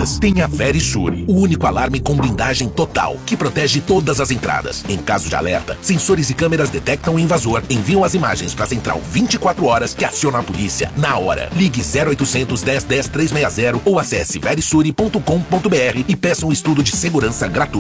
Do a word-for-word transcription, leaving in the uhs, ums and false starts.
portas. Tem a Verisure, o único alarme com blindagem total, que protege todas as entradas. Em caso de alerta, sensores e câmeras detectam o invasor, enviam as imagens para a central vinte e quatro horas, que aciona a polícia na hora. Ligue zero oitocentos, dez, dez, trezentos e sessenta ou acesse verisure ponto com ponto br e peça um estudo de segurança gratuito.